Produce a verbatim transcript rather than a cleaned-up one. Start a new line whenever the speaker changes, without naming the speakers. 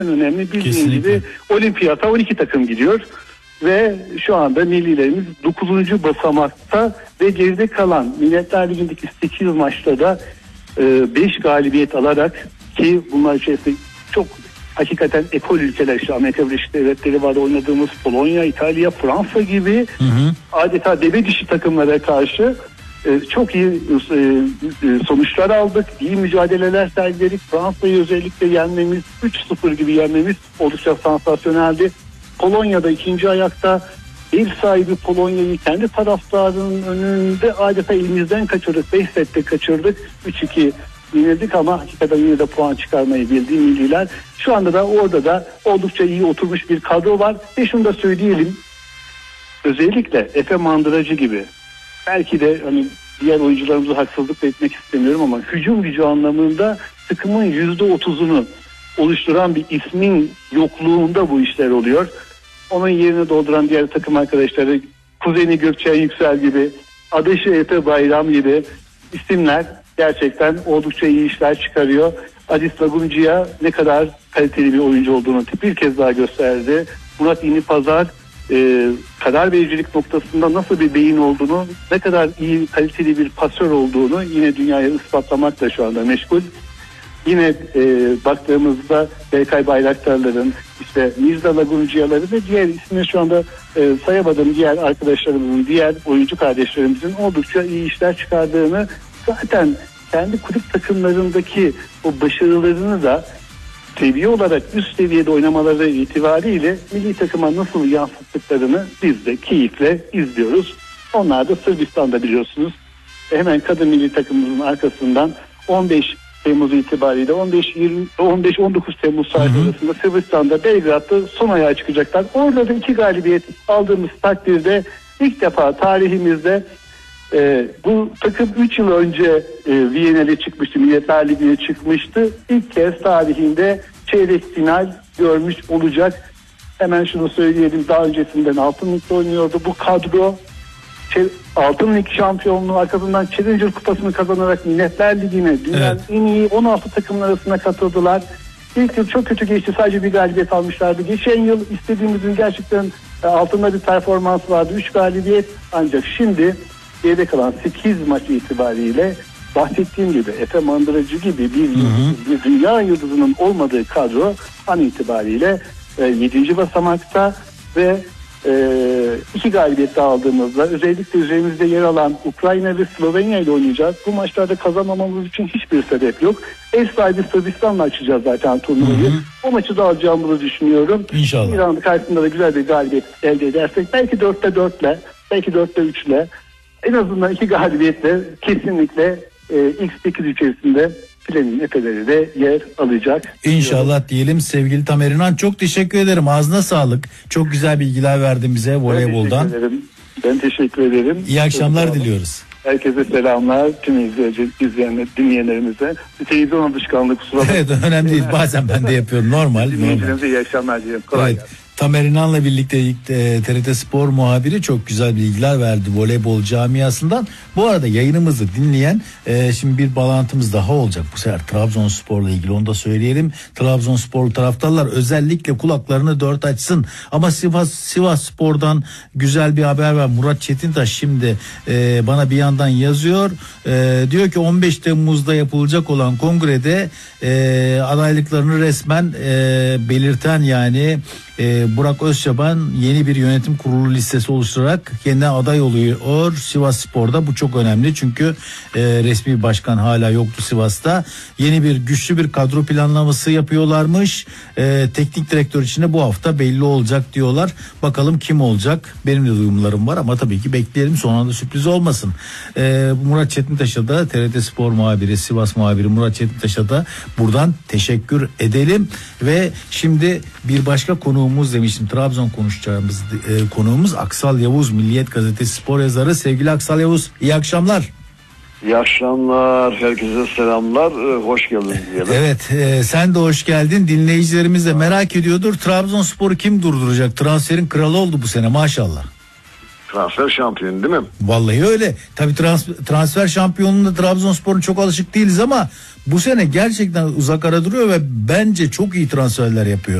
önemli bildiğin gibi olimpiyata on iki takım gidiyor ve şu anda millilerimiz dokuzuncu basamakta ve geride kalan Milletler Ligi'ndeki sekiz maçta da beş galibiyet alarak, ki bunlar içerisinde çok hakikaten ekol ülkeler, işte Amerika Birleşik Devletleri var, oynadığımız Polonya, İtalya, Fransa gibi hı hı. adeta deve dişi takımlara karşı e, çok iyi e, e, sonuçlar aldık. İyi mücadeleler sergiledik. Fransa'yı özellikle yenmemiz, üç sıfır gibi yenmemiz oldukça sansasyoneldi. Polonya'da ikinci ayakta ev sahibi Polonya'yı kendi taraftarının önünde adeta elimizden kaçırdık. beş sette kaçırdık. üç iki yenildik ama hakikaten yine de puan çıkarmayı bildiği milliler. Şu anda da orada da oldukça iyi oturmuş bir kadro var. Ve şunu da söyleyelim. Özellikle Efe Mandıracı gibi, belki de hani diğer oyuncularımıza haksızlık etmek istemiyorum ama hücum gücü anlamında takımın yüzde otuzunu oluşturan bir ismin yokluğunda bu işler oluyor. Onun yerini dolduran diğer takım arkadaşları, kuzeni Gökçen Yüksel gibi, adaşı Efe Bayram gibi isimler gerçekten oldukça iyi işler çıkarıyor. Aziz Lagunci'ye ne kadar kaliteli bir oyuncu olduğunu bir kez daha gösterdi. Murat İnipazar e, karar vericilik noktasında nasıl bir beyin olduğunu, ne kadar iyi kaliteli bir pasör olduğunu yine dünyaya ispatlamakla şu anda meşgul. Yine e, baktığımızda Berkay Bayraktarların, işte Mirza Laguncia'ları ve diğer ismini şu anda e, sayamadığım diğer arkadaşlarımızın, diğer oyuncu kardeşlerimizin oldukça iyi işler çıkardığını, zaten kendi kulüp takımlarındaki o başarılarını da seviye olarak üst seviyede oynamaları itibariyle milli takıma nasıl yansıttıklarını biz de keyifle izliyoruz. Onlar da Sırbistan'da biliyorsunuz. Hemen kadın milli takımımızın arkasından on beş Temmuz itibariyle on beş yirmi on beş on dokuz Temmuz saati arasında Sırbistan'da, Belgrad'da son ayağa çıkacaklar. Orada da iki galibiyet aldığımız takdirde ilk defa tarihimizde Ee, bu takım üç yıl önce e, Viyana'ya çıkmıştı, Milletler Ligi'ne çıkmıştı. İlk kez tarihinde çeyrek final görmüş olacak. Hemen şunu söyleyelim, daha öncesinden Altın Lig'de oynuyordu. Bu kadro Altın Lig şampiyonluğu arkasından Challenger kupasını kazanarak Milletler Ligi'ne dünyanın evet. en iyi on altı takımın arasına katıldılar. İlk yıl çok kötü geçti, sadece bir galibiyet almışlardı. Geçen yıl istediğimizin gerçekten altında bir performans vardı, üç galibiyet, ancak şimdi geride kalan sekiz maç itibariyle bahsettiğim gibi Efe Mandıracı gibi bir, hı hı. bir dünya yıldızının olmadığı kadro an itibariyle e, yedinci basamakta ve e, iki galibiyet daha aldığımızda, özellikle üzerimizde yer alan Ukrayna ve Slovenya ile oynayacağız. Bu maçlarda kazanmamamız için hiçbir sebep yok. Ev sahibi Sırbistan'la açacağız zaten turnuvayı. Hı hı. O maçı da alacağımızı düşünüyorum.
İnşallah.
İran'ın karşısında da güzel bir galibiyet elde edersek, belki dörtte dörtle, belki dörtte üçle, en azından iki galibiyetle kesinlikle e, ilk sekiz içerisinde Filenin Efe'leri de yer alacak.
İnşallah
diyorum.
diyelim sevgili Tamer İnan. Çok teşekkür ederim. Ağzına sağlık. Çok güzel bilgiler verdin bize voleyboldan.
Ben teşekkür ederim. Ben teşekkür ederim.
İyi akşamlar Çok diliyoruz.
Herkese selamlar. Tüm izleyici, izleyenler, dinleyenlerimize. Televizyon alışkanlığı kusura bakmayın.
Evet, önemli değil. Bazen ben de yapıyorum. Normal.
Dinleyicilerimize iyi akşamlar diliyorum. Kolay
evet. gelsin. Tamer İnan'la birlikte e, T R T Spor muhabiri çok güzel bilgiler verdi voleybol camiasından. Bu arada yayınımızı dinleyen e, şimdi bir bağlantımız daha olacak. Bu sefer Trabzonspor'la ilgili, onu da söyleyelim. Trabzonspor taraftarlar özellikle kulaklarını dört açsın. Ama Sivas Sivas Spor'dan güzel bir haber var. Murat Çetintaş şimdi e, bana bir yandan yazıyor. E, diyor ki on beş Temmuz'da yapılacak olan kongrede e, adaylıklarını resmen e, belirten, yani e, Burak Özçaban yeni bir yönetim kurulu listesi oluşturarak kendine aday oluyor Sivas Spor'da. Bu çok önemli çünkü e, resmi başkan hala yoktu Sivas'ta. Yeni bir güçlü bir kadro planlaması yapıyorlarmış. E, teknik direktör için de bu hafta belli olacak diyorlar. Bakalım kim olacak? Benim de duyumlarım var ama tabii ki bekleyelim, son anda sürpriz olmasın. E, Murat Çetintaş'a da T R T Spor muhabiri, Sivas muhabiri Murat Çetintaş'a da buradan teşekkür edelim. Ve şimdi bir başka konuğumuz demiştim, Trabzon konuşacağımız e, konuğumuz Aksal Yavuz, Milliyet Gazetesi spor yazarı. Sevgili Aksal Yavuz, iyi akşamlar.
İyi akşamlar, herkese selamlar, ee, hoş geldin diyelim.
Evet, e, sen de hoş geldin. Dinleyicilerimiz de merak ediyordur, Trabzonspor'u kim durduracak? Transferin kralı oldu bu sene maşallah.
Transfer şampiyonu değil mi?
Vallahi öyle. Tabii trans, transfer şampiyonluğunda Trabzonspor'un çok alışık değiliz ama bu sene gerçekten uzak ara duruyor ve bence çok iyi transferler yapıyor.